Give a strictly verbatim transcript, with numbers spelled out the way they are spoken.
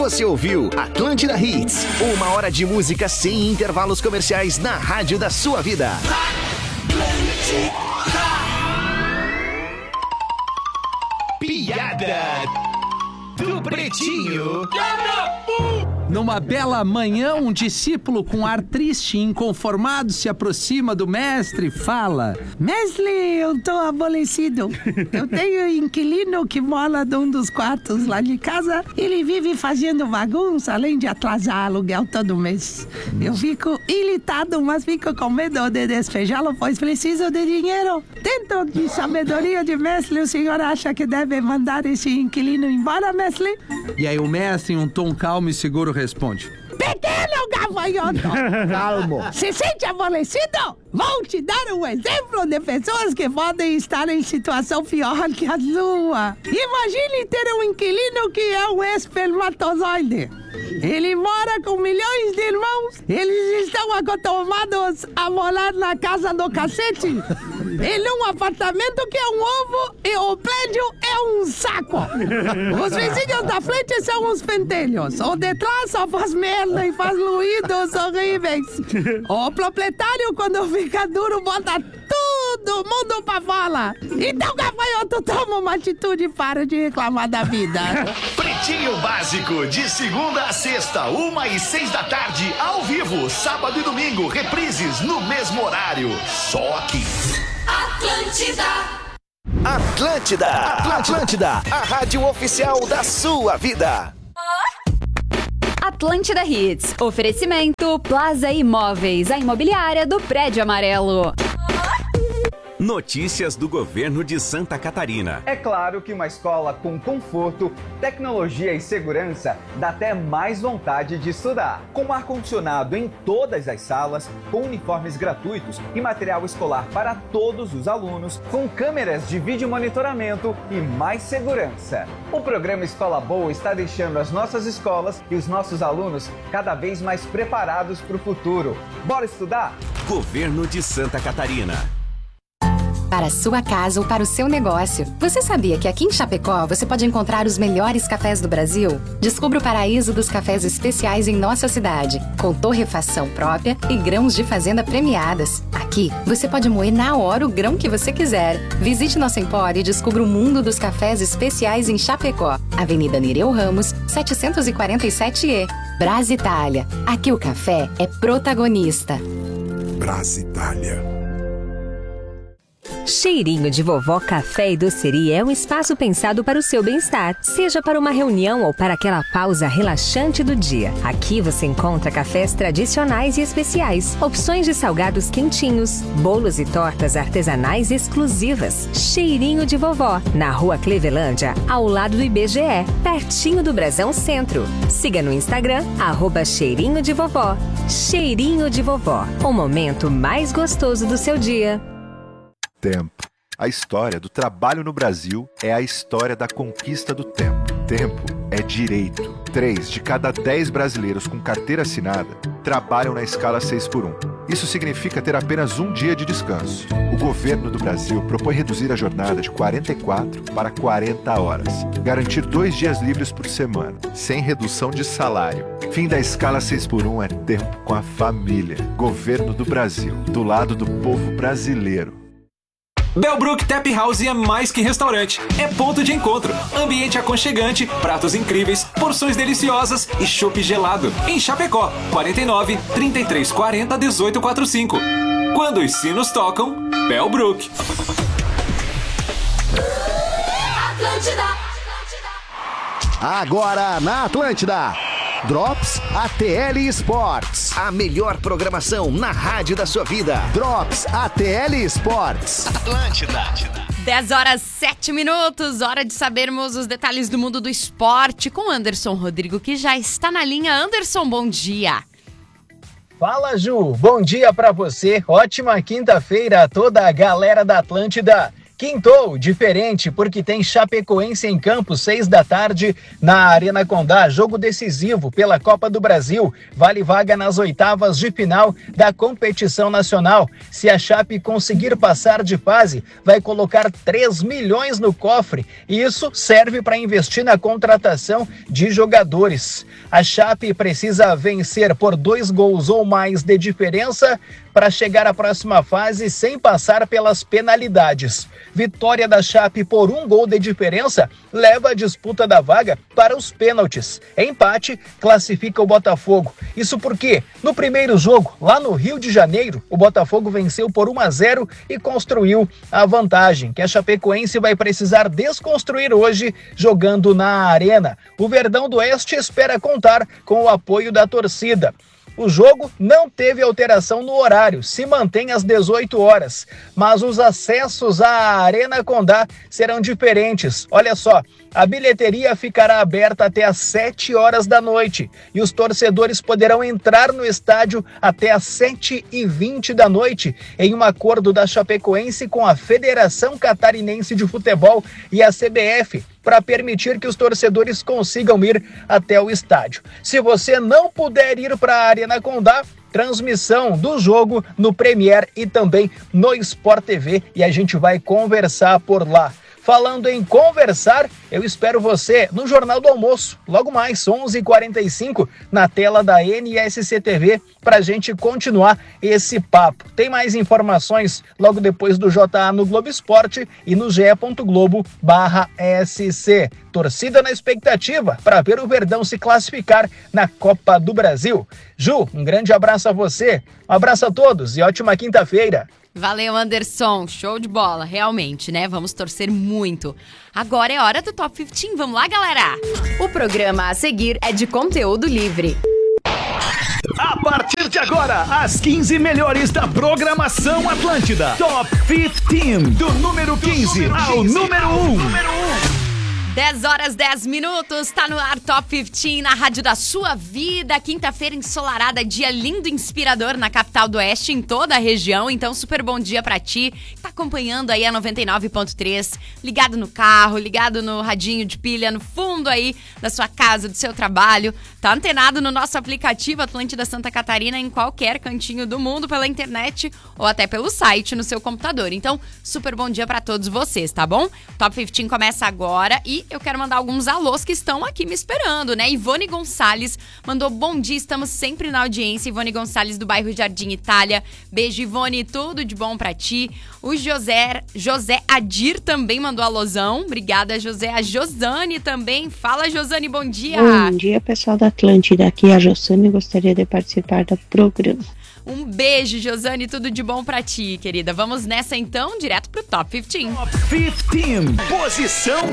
Você ouviu Atlântida Hits, uma hora de música sem intervalos comerciais na rádio da sua vida. Piada do Pretinho. Numa bela manhã, um discípulo com ar triste e inconformado se aproxima do mestre e fala: Mestre, eu tô aborrecido. Eu tenho um inquilino que mora num dos quartos lá de casa. Ele vive fazendo bagunça, além de atrasar aluguel todo mês. Eu fico irritado, mas fico com medo de despejá-lo, pois preciso de dinheiro. Dentro de sabedoria de mestre, o senhor acha que deve mandar esse inquilino embora, mestre? E aí o mestre, em um tom calmo e seguro, responde: Pequeno gafanhoto! Calmo! Se sente aborrecido? Vou te dar um exemplo de pessoas que podem estar em situação pior que a sua. Imagine ter um inquilino que é um espermatozoide. Ele mora com milhões de irmãos. Eles estão acostumados a morar na casa do cacete. Ele é um apartamento que é um ovo e o prédio é um saco. Os vizinhos da frente são uns pentelhos. O de trás só faz merda e faz ruídos horríveis. O proprietário, quando fica duro, bota todo mundo pra fora. Então, gafanhoto, toma uma atitude e para de reclamar da vida. Pretinho Básico, de segunda a sexta, uma e seis da tarde, ao vivo, sábado e domingo, reprises no mesmo horário. Só aqui. Atlântida. Atlântida, Atlântida, a rádio oficial da sua vida. Atlântida Hits, oferecimento Plaza Imóveis, a imobiliária do Prédio Amarelo. Notícias do governo de Santa Catarina. É claro que uma escola com conforto, tecnologia e segurança dá até mais vontade de estudar. Com ar-condicionado em todas as salas, com uniformes gratuitos e material escolar para todos os alunos, com câmeras de vídeo monitoramento e mais segurança. O programa Escola Boa está deixando as nossas escolas e os nossos alunos cada vez mais preparados para o futuro. Bora estudar? Governo de Santa Catarina. Para a sua casa ou para o seu negócio. Você sabia que aqui em Chapecó você pode encontrar os melhores cafés do Brasil? Descubra o paraíso dos cafés especiais em nossa cidade, com torrefação própria e grãos de fazenda premiadas. Aqui, você pode moer na hora o grão que você quiser. Visite nosso empório e descubra o mundo dos cafés especiais em Chapecó. Avenida Nereu Ramos, setecentos e quarenta e sete E. Brasitália. Aqui o café é protagonista. Brasitália. Cheirinho de Vovó Café e Doceria é um espaço pensado para o seu bem-estar, seja para uma reunião ou para aquela pausa relaxante do dia. Aqui você encontra cafés tradicionais e especiais, opções de salgados quentinhos, bolos e tortas artesanais exclusivas. Cheirinho de Vovó, na Rua Clevelândia, ao lado do I B G E, pertinho do Brasão Centro. Siga no Instagram, arroba Cheirinho de Vovó. Cheirinho de Vovó, o momento mais gostoso do seu dia. Tempo. A história do trabalho no Brasil é a história da conquista do tempo. Tempo é direito. Três de cada dez brasileiros com carteira assinada trabalham na escala seis por um. Isso significa ter apenas um dia de descanso. O governo do Brasil propõe reduzir a jornada de quarenta e quatro para quarenta horas. Garantir dois dias livres por semana, sem redução de salário. Fim da escala seis por um é tempo com a família. Governo do Brasil, do lado do povo brasileiro. Bellbrook Tap House é mais que restaurante, é ponto de encontro, ambiente aconchegante, pratos incríveis, porções deliciosas e chopp gelado. Em Chapecó, quarenta e nove, trinta e três quarenta, dezoito quarenta e cinco. Quando os sinos tocam, Bellbrook. Atlântida. Agora na Atlântida. Drops A T L Sports. A melhor programação na rádio da sua vida. Drops A T L Sports. Atlântida. dez horas, sete minutos. Hora de sabermos os detalhes do mundo do esporte com Anderson Rodrigo, que já está na linha. Anderson, bom dia. Fala, Ju. Bom dia pra você. Ótima quinta-feira a toda a galera da Atlântida. Quintou, diferente, porque tem Chapecoense em campo, seis da tarde, na Arena Condá. Jogo decisivo pela Copa do Brasil. Vale vaga nas oitavas de final da competição nacional. Se a Chape conseguir passar de fase, vai colocar três milhões no cofre. E isso serve para investir na contratação de jogadores. A Chape precisa vencer por dois gols ou mais de diferença para chegar à próxima fase sem passar pelas penalidades. Vitória da Chape por um gol de diferença leva a disputa da vaga para os pênaltis. Empate classifica o Botafogo. Isso porque, no primeiro jogo, lá no Rio de Janeiro, o Botafogo venceu por um a zero e construiu a vantagem, que a Chapecoense vai precisar desconstruir hoje, jogando na Arena. O Verdão do Oeste espera contar com o apoio da torcida. O jogo não teve alteração no horário, se mantém às dezoito horas, mas os acessos à Arena Condá serão diferentes. Olha só, a bilheteria ficará aberta até às sete horas da noite e os torcedores poderão entrar no estádio até às sete e vinte da noite, em um acordo da Chapecoense com a Federação Catarinense de Futebol e a C B F, para permitir que os torcedores consigam ir até o estádio. Se você não puder ir para a Arena Condá, transmissão do jogo no Premier e também no Sport T V, e a gente vai conversar por lá. Falando em conversar, eu espero você no Jornal do Almoço, logo mais, onze e quarenta e cinco, na tela da N S C T V, para a gente continuar esse papo. Tem mais informações logo depois do J A no Globo Esporte e no ge ponto globo barra S C. Torcida na expectativa para ver o Verdão se classificar na Copa do Brasil. Ju, um grande abraço a você, um abraço a todos e ótima quinta-feira. Valeu, Anderson. Show de bola, realmente, né? Vamos torcer muito. Agora é hora do Top quinze. Vamos lá, galera? O programa a seguir é de conteúdo livre. A partir de agora, as quinze melhores da programação Atlântida. Top quinze, do número quinze ao número um. dez horas, dez minutos, tá no ar Top quinze na Rádio da Sua Vida. Quinta-feira ensolarada, dia lindo e inspirador na capital do Oeste, em toda a região. Então, super bom dia pra ti. Tá acompanhando aí a noventa e nove ponto três, ligado no carro, ligado no radinho de pilha, no fundo aí da sua casa, do seu trabalho. Tá antenado no nosso aplicativo Atlântida Santa Catarina em qualquer cantinho do mundo, pela internet ou até pelo site no seu computador. Então, super bom dia pra todos vocês, tá bom? Top quinze começa agora e eu quero mandar alguns alôs que estão aqui me esperando, né? Ivone Gonçalves mandou bom dia, estamos sempre na audiência. Ivone Gonçalves do bairro Jardim Itália. Beijo, Ivone, tudo de bom pra ti. O José, José Adir também mandou alôzão. Obrigada, José. A Josane também. Fala, Josane, bom dia. Bom dia, pessoal da Atlântida. Aqui é a Josane, gostaria de participar do programa. Um beijo, Josane, tudo de bom pra ti, querida. Vamos nessa então, direto pro Top quinze. Top quinze, posição